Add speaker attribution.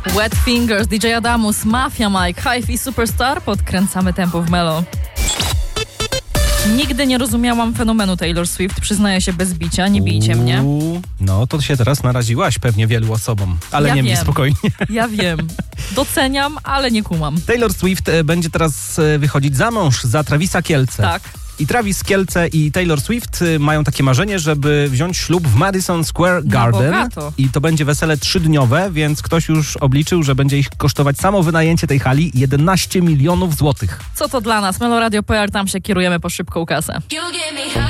Speaker 1: Wet Fingers, DJ Adamus, Mafia Mike, Hive i Superstar. Podkręcamy tempo w Melo. Nigdy nie rozumiałam fenomenu Taylor Swift, przyznaję się bez bicia, nie bijcie mnie.
Speaker 2: No to się teraz naraziłaś pewnie wielu osobom, ale
Speaker 1: Ja
Speaker 2: nie
Speaker 1: wiem.
Speaker 2: wiem, spokojnie.
Speaker 1: Ja wiem, doceniam, ale nie kumam.
Speaker 2: Taylor Swift będzie teraz wychodzić za mąż za Travisa Kielce.
Speaker 1: Tak.
Speaker 2: I Travis Kielce i Taylor Swift mają takie marzenie, żeby wziąć ślub w Madison Square Garden.
Speaker 1: bogato.
Speaker 2: I to będzie wesele 3-dniowe, więc ktoś już obliczył, że będzie ich kosztować samo wynajęcie tej hali 11 milionów złotych.
Speaker 1: Co to dla nas? Melo Radio PR, tam się kierujemy po szybką kasę.